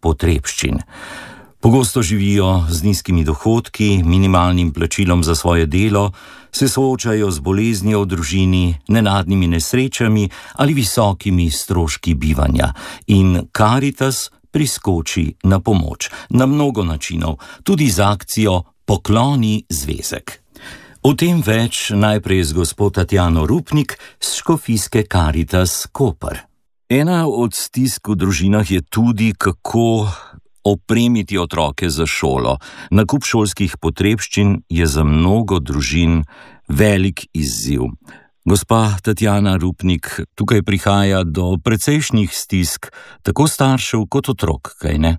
potrebščin. Pogosto živijo z nizkimi dohodki, minimalnim plačilom za svoje delo, se soočajo z boleznijo v družini, nenadnimi nesrečami ali visokimi stroški bivanja. In Karitas priskoči na pomoč na mnogo načinov, tudi z akcijo Pokloni zvezek. O tem več najprej z gospod Tatjano Rupnik z škofijske Karitas Koper. Ena od stisk v družinah je tudi, kako opremiti otroke za šolo. Nakup šolskih potrebščin je za mnogo družin velik izziv. Gospa Tatjana Rupnik, tukaj prihaja do precejšnjih stisk, tako staršev kot otrok, kaj ne?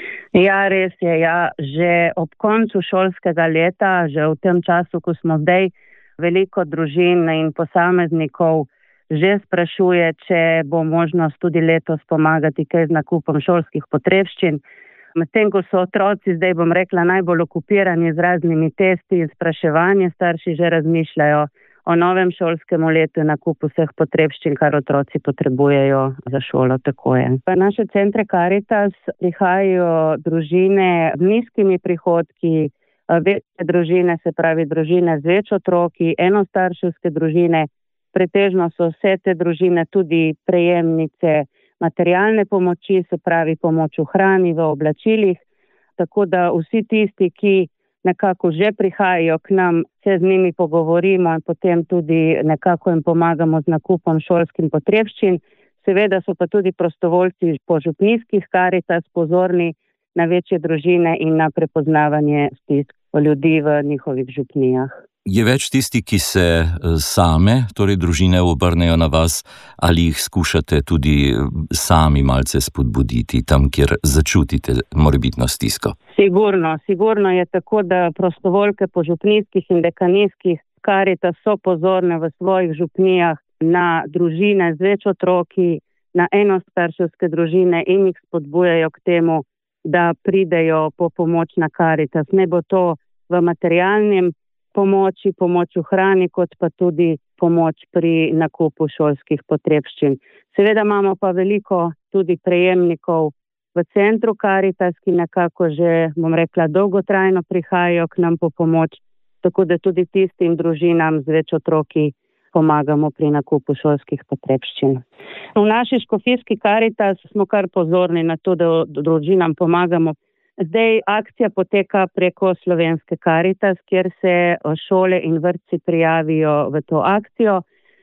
Ja, res je. Ja. Že ob koncu šolskega leta, že v tem času, ko smo zdaj, veliko družin in posameznikov že sprašuje, če bo možnost tudi letos pomagati kaj z nakupom šolskih potrebščin. Medtem ko so otroci zdaj, bom rekla, najbolj okupirani z raznimi testi in spraševanje, starši že razmišljajo o novem šolskem letu in nakupu vseh potrebščin, kar otroci potrebujejo za šolo, tako je. V naše centre Karitas prihajajo družine z nizkimi prihodki, večje družine, se pravi družine z več otroki, enostarševske družine, pretežno so vse te družine tudi prejemnice materialne pomoči, se pravi pomoč v hrani, v oblačilih, tako da vsi tisti, ki nekako že prihajajo k nam, se z njimi pogovorimo in potem tudi nekako jim pomagamo z nakupom šolskih potrebščin. Seveda so pa tudi prostovoljci po župnijskih Karitas pozorni na večje družine in na prepoznavanje stisk ljudi v njihovih župnijah. Je več tisti, ki se same, torej družine, obrnejo na vas, ali jih skušate tudi sami malce spodbuditi tam, kjer začutite morebitno stisko? Sigurno je tako, da prostovoljke po župnijskih in dekanijskih Karitas so pozorne v svojih župnijah na družine z več otroki, na enostarševske družine in jih spodbujajo k temu, da pridejo po pomoč na Karitas. Ne bo to v materialnem pomoč v hrani, kot pa tudi pomoč pri nakupu šolskih potrebščin. Seveda imamo pa veliko tudi prejemnikov v centru Karitas, ki nekako že, bom rekla, dolgotrajno prihajajo k nam po pomoč, tako da tudi tistim družinam z več otroki pomagamo pri nakupu šolskih potrebščin. V naši škofijski Karitas smo kar pozorni na to, da družinam pomagamo. Zdaj akcija poteka preko slovenske Karitas, kjer se šole in vrtci prijavijo v to akcijo.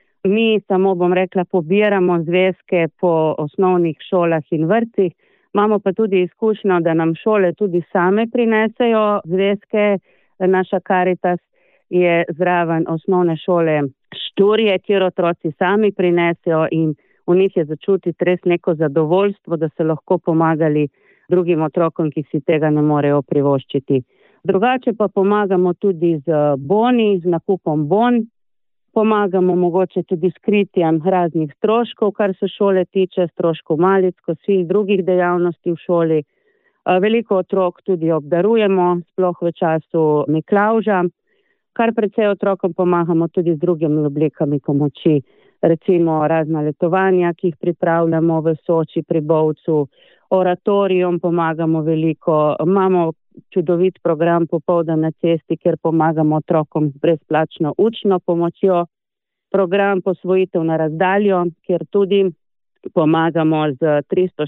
Mi samo, bom rekla, pobiramo zvezke po osnovnih šolah in vrtcih. Imamo pa tudi izkušnjo, da nam šole tudi same prinesejo zvezke. Naša Karitas je zraven osnovne šole Šturje, kjer otroci sami prinesejo in v njih je začutiti res neko zadovoljstvo, da so lahko pomagali drugim otrokom, ki si tega ne morejo privoščiti. Drugače pa pomagamo tudi z boni, z nakupom bon, pomagamo mogoče tudi s kritjem raznih stroškov, kar se šole tiče, stroškov malic, kosil, drugih dejavnosti v šoli. Veliko otrok tudi obdarujemo, sploh v času Miklavža, kar precej otrokom pomagamo tudi z drugimi oblikami pomoči. Recimo razna letovanja, ki jih pripravljamo v Soči pri Bovcu, oratorijom pomagamo veliko, imamo čudovit program Popoldan na cesti, kjer pomagamo otrokom z brezplačno učno pomočjo, program Posvojitev na razdaljo, kjer tudi pomagamo z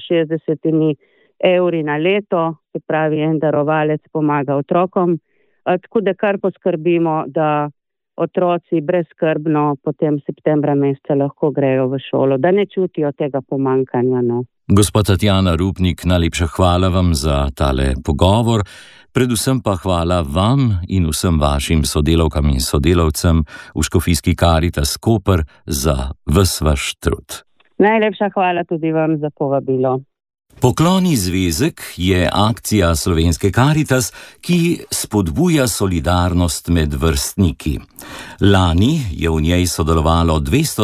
360 evri na leto, se pravi en darovalec pomaga otrokom, tako da kar poskrbimo, da otroci brezskrbno potem septembra meseca lahko grejo v šolo, da ne čutijo tega pomankanja. No. Gospod Tatjana Rupnik, najlepša hvala vam za tale pogovor, predvsem pa hvala vam in vsem vašim sodelavkam in sodelavcem v škofijski Karitas Koper za ves vaš trud. Najlepša hvala tudi vam za povabilo. Pokloni zvezek je akcija slovenske Karitas, ki spodbuja solidarnost med vrstniki. Lani je v njej sodelovalo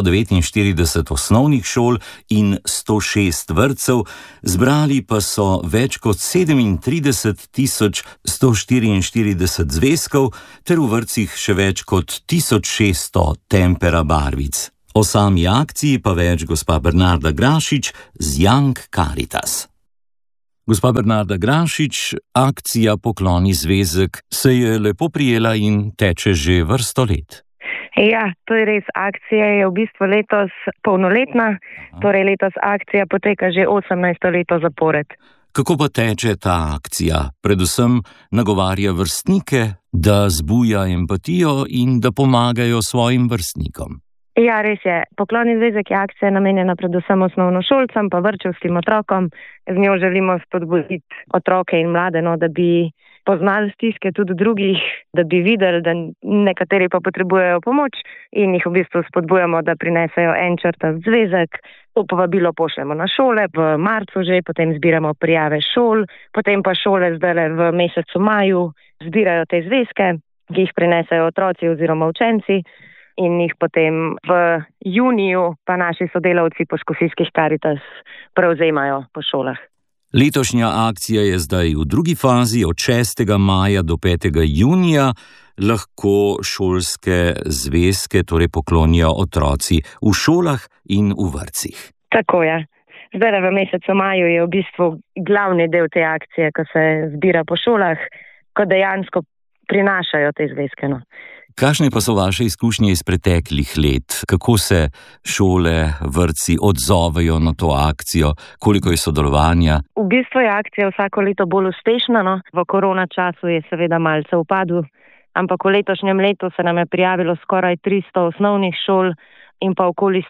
249 osnovnih šol in 106 vrtcev, zbrali pa so več kot 37 144 zvezkov ter v vrtcih še več kot 1600 tempera barvic. O sami akciji pa več gospa Bernarda Grašič z Young Karitas. Gospa Bernarda Grašič, akcija Pokloni zvezek se je lepo prijela in teče že vrsto let. Ja, to je res. Akcija je v bistvu letos polnoletna, torej letos akcija poteka že 18. leto zapored. Kako pa teče ta akcija? Predvsem nagovarja vrstnike, da zbuja empatijo in da pomagajo svojim vrstnikom. Ja, res je. Pokloni zvezek je akcija namenjena predvsem osnovnošolcem pa vrtčevskim otrokom. Z njo želimo spodbuditi otroke in mlade, da bi poznali stiske tudi drugih, da bi videli, da nekateri pa potrebujejo pomoč in jih v bistvu spodbujamo, da prinesejo en črtast zvezek. To povabilo pošljemo na šole v marcu že, potem zbiramo prijave šol, potem pa šole zdaj v mesecu maju zbirajo te zvezke, ki jih prinesejo otroci oziroma učenci in jih potem v juniju pa naši sodelavci po škofijskih Karitas prevzemajo po šolah. Letošnja akcija je zdaj v drugi fazi, od 6. maja do 5. junija lahko šolske zvezke torej poklonijo otroci v šolah in v vrtcih. Tako je. Zdaj v mesecu maju je v bistvu glavni del te akcije, ko se zbira po šolah, ko dejansko prinašajo te zvezke. Kakšne pa so vaše izkušnje iz preteklih let? Kako se šole, vrtci odzovejo na to akcijo? Koliko je sodelovanja? V bistvu je akcija vsako leto bolj uspešna. V korona času je seveda malce upadel, ampak v letošnjem letu se nam je prijavilo skoraj 300 osnovnih šol in pa okoli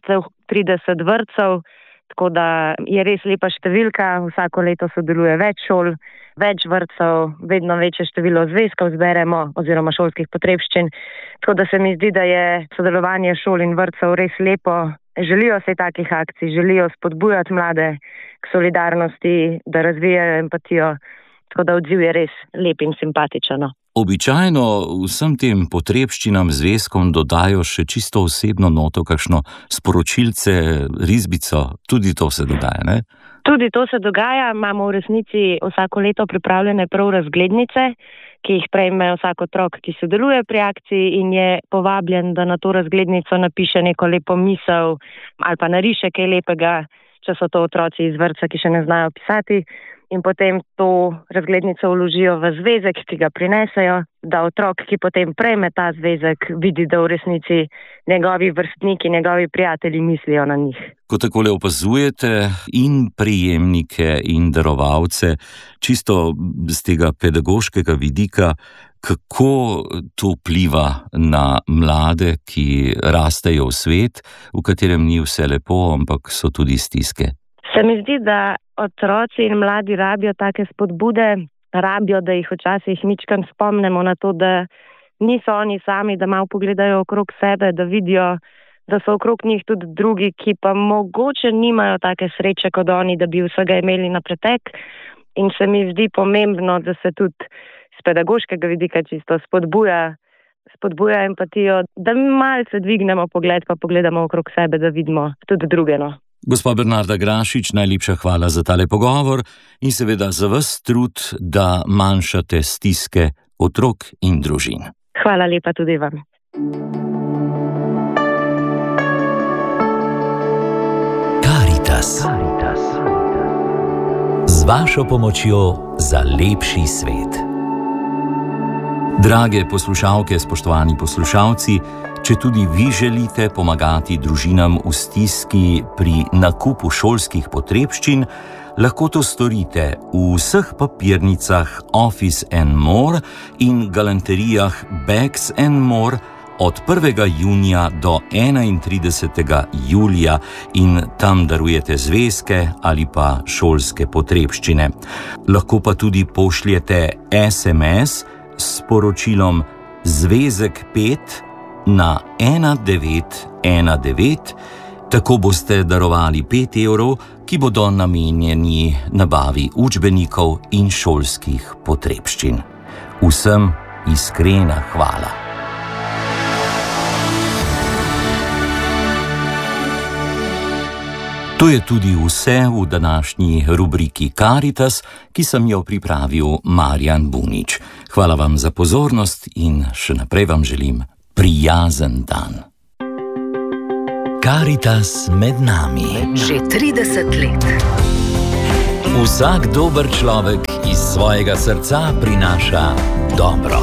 130 vrtcev, tako da je res lepa številka. Vsako leto sodeluje več šol, več vrtcev, vedno večje število zvezkov zberemo oziroma šolskih potrebščin. Tako da se mi zdi, da je sodelovanje šol in vrtcev res lepo. Želijo se takih akcij, želijo spodbujati mlade k solidarnosti, da razvijajo empatijo. Tako da odziv je res lep in simpatičen. Običajno vsem tem potrebščinam, zvezkom dodajo še čisto osebno noto, kakšno sporočilce, risbico. Tudi to se dogaja, ne? Tudi to se dogaja. Imamo v resnici vsako leto pripravljene prav razglednice, ki jih prejme vsak otrok, ki sodeluje pri akciji in je povabljen, da na to razglednico napiše neko lepo misel ali pa nariše kaj lepega, če so to otroci iz vrtca, ki še ne znajo pisati. In potem to razglednico vložijo v zvezek, ki ga prinesejo, da otrok, ki potem prejme ta zvezek, vidi, da v resnici njegovi vrstniki, njegovi prijatelji mislijo na njih. Ko takole opazujete in prejemnike in darovalce, čisto z tega pedagoškega vidika, kako to vpliva na mlade, ki rastejo v svet, v katerem ni vse lepo, ampak so tudi stiske? Se mi zdi, da otroci in mladi rabijo take spodbude, rabijo, da jih včasih mičkam spomnimo na to, da niso oni sami, da malo pogledajo okrog sebe, da vidijo, da so okrog njih tudi drugi, ki pa mogoče nimajo take sreče kot oni, da bi vsega imeli na pretek. In se mi zdi pomembno, da se tudi z pedagoškega vidika čisto spodbuja empatijo, da malce dvignemo pogled pa pogledamo okrog sebe, da vidimo tudi druge. Gospa Bernarda Grašič, najlepša hvala za tale pogovor in seveda za vas trud, da manjšate stiske otrok in družin. Hvala lepa tudi vam. Karitas. Z vašo pomočjo za lepši svet. Drage poslušalke, spoštovani poslušalci, če tudi vi želite pomagati družinam v stiski pri nakupu šolskih potrebščin, lahko to storite v vseh papirnicah Office & More in galanterijah Bags & More od 1. junija do 31. julija in tam darujete zvezke ali pa šolske potrebščine. Lahko pa tudi pošljete SMS s sporočilom zvezek 5 na 1919, tako boste darovali 5 evrov, ki bodo namenjeni nabavi učbenikov in šolskih potrebščin. Vsem iskrena hvala. To je tudi vse v današnji rubriki Karitas, ki sem jo pripravil Marjan Bunič. Hvala vam za pozornost in še naprej vam želim prijazen dan. Karitas med nami. Že 30 let. Vsak dober človek iz svojega srca prinaša dobro.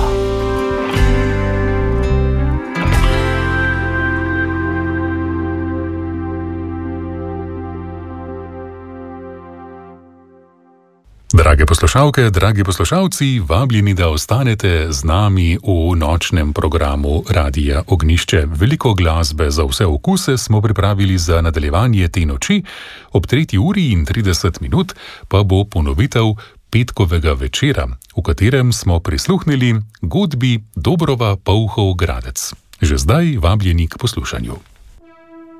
Drage poslušalke, dragi poslušalci, vabljeni, da ostanete z nami v nočnem programu Radia Ognjišče. Veliko glasbe za vse okuse smo pripravili za nadaljevanje te noči. Ob 3:30 pa bo ponovitev petkovega večera, v katerem smo prisluhnili godbi Dobrova Polhov Gradec. Že zdaj vabljeni k poslušanju.